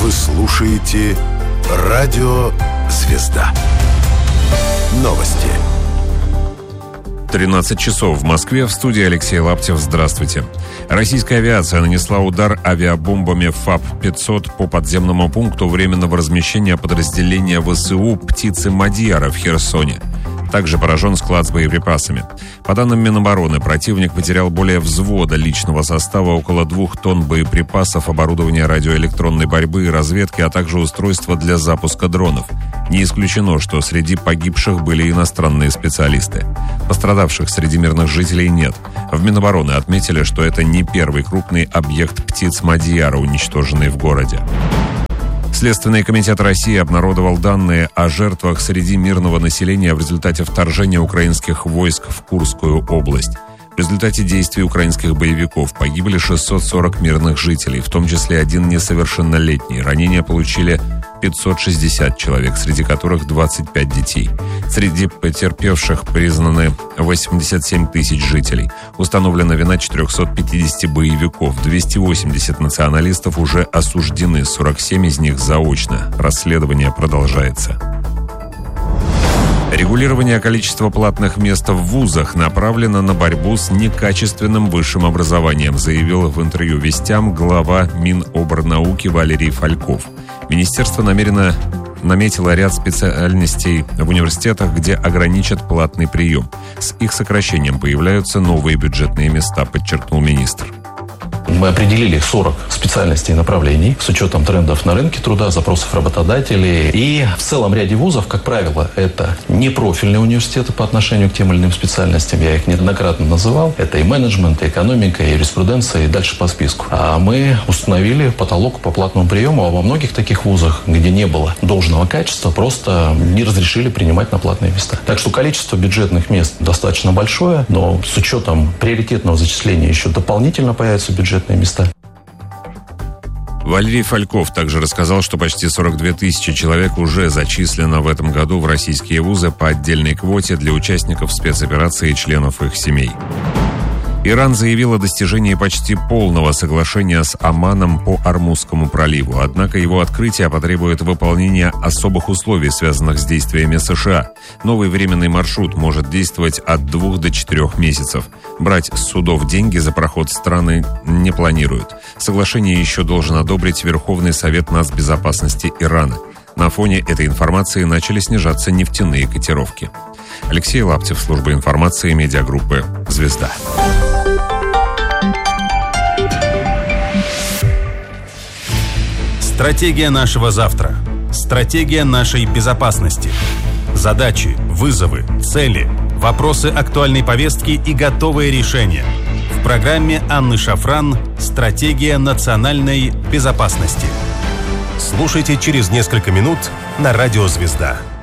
Вы слушаете «Радио Звезда». Новости. 13 часов в Москве. В студии Алексей Лаптев. Здравствуйте. Российская авиация нанесла удар авиабомбами ФАП-500 по подземному пункту временного размещения подразделения ВСУ «Птицы Мадьяра» в Херсоне. Также поражен склад с боеприпасами. По данным Минобороны, противник потерял более взвода личного состава, около 2 тонн боеприпасов, оборудования радиоэлектронной борьбы и разведки, а также устройства для запуска дронов. Не исключено, что среди погибших были иностранные специалисты. Пострадавших среди мирных жителей нет. В Минобороны отметили, что это не первый крупный объект птиц Мадьяра, уничтоженный в городе. Следственный комитет России обнародовал данные о жертвах среди мирного населения в результате вторжения украинских войск в Курскую область. В результате действий украинских боевиков погибли 640 мирных жителей, в том числе 1 несовершеннолетний. Ранения получили 560 человек, среди которых 25 детей. Среди потерпевших признаны 87 тысяч жителей. Установлена вина 450 боевиков. 280 националистов уже осуждены, 47 из них заочно. Расследование продолжается. Регулирование количества платных мест в вузах направлено на борьбу с некачественным высшим образованием, заявил в интервью «Вестям» глава Минобрнауки Валерий Фальков. Министерство наметило ряд специальностей в университетах, где ограничат платный прием. С их сокращением появляются новые бюджетные места, подчеркнул министр. Мы определили 40 специальностей и направлений с учетом трендов на рынке труда, запросов работодателей. И в целом ряде вузов, как правило, это непрофильные университеты по отношению к тем или иным специальностям. Я их неоднократно называл. Это и менеджмент, и экономика, и юриспруденция, и дальше по списку. А мы установили потолок по платному приему, а во многих таких вузах, где не было должного качества, просто не разрешили принимать на платные места. Так что количество бюджетных мест достаточно большое, но с учетом приоритетного зачисления еще дополнительно появятся бюджетные места. Валерий Фальков также рассказал, что почти 42 тысячи человек уже зачислено в этом году в российские вузы по отдельной квоте для участников спецоперации и членов их семей. Иран заявил о достижении почти полного соглашения с Оманом по Ормузскому проливу. Однако его открытие потребует выполнения особых условий, связанных с действиями США. Новый временный маршрут может действовать от 2 до 4 месяцев. Брать с судов деньги за проход страны не планируют. Соглашение еще должен одобрить Верховный Совет нацбезопасности Ирана. На фоне этой информации начали снижаться нефтяные котировки. Алексей Лаптев, служба информации медиагруппы «Звезда». Стратегия нашего завтра. Стратегия нашей безопасности. Задачи, вызовы, цели, вопросы актуальной повестки и готовые решения. В программе Анны Шафран «Стратегия национальной безопасности». Слушайте через несколько минут на радио «Звезда».